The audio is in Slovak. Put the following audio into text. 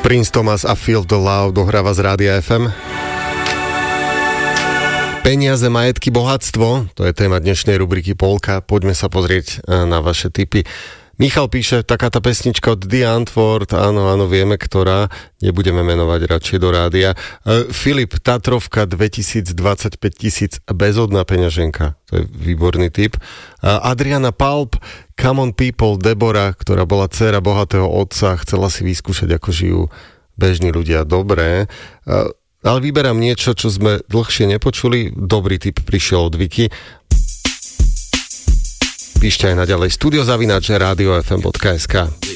Prince Thomas a Feel the Love dohráva z Rádia FM. Peniaze, majetky, bohatstvo, to je téma dnešnej rubriky Polka. Poďme sa pozrieť na vaše tipy. Michal píše, taká tá pesnička od The Antwoord, áno, vieme, ktorá, nebudeme menovať radšej do rádia. Filip, Tatrovka 2025 000, bezodná peňaženka, to je výborný tip. Adriana Palp, Come on People, Debora, ktorá bola dcéra bohatého otca, chcela si vyskúšať, ako žijú bežní ľudia. Dobré. Ale vyberám niečo, čo sme dlhšie nepočuli. Dobrý tip prišiel od Viki. Píšte aj naďalej studio@radiofm.sk.